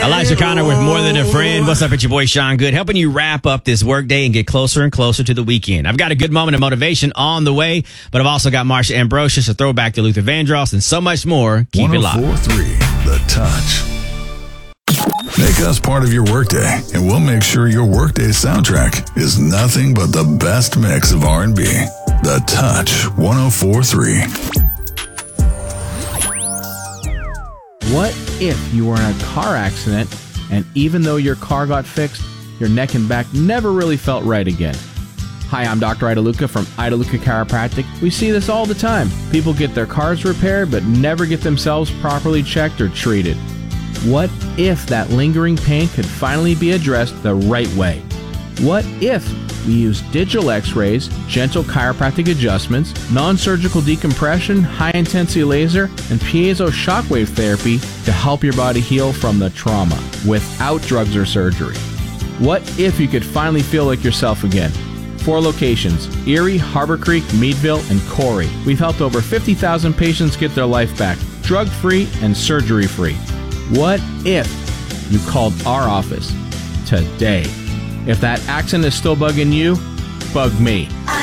Elijah Connor with More Than a Friend. What's up? It's your boy Sean Good, helping you wrap up this workday and get closer and closer to the weekend. I've got a good moment of motivation on the way, but I've also got Marsha Ambrosius, a throwback to Luther Vandross, and so much more. Keep it locked. 104.3 The Touch. Make us part of your workday, and we'll make sure your workday soundtrack is nothing but the best mix of R&B. The Touch 104.3. What if you were in a car accident and even though your car got fixed, your neck and back never really felt right again? Hi, I'm Dr. Ida Luca from Ida Luca Chiropractic. We see this all the time. People get their cars repaired but never get themselves properly checked or treated. What if that lingering pain could finally be addressed the right way? What if we use digital x-rays, gentle chiropractic adjustments, non-surgical decompression, high-intensity laser, and piezo shockwave therapy to help your body heal from the trauma without drugs or surgery? What if you could finally feel like yourself again? 4 locations: Erie, Harbor Creek, Meadville, and Corey. We've helped over 50,000 patients get their life back, drug-free and surgery-free. What if you called our office today? If that accent is still bugging you, bug me.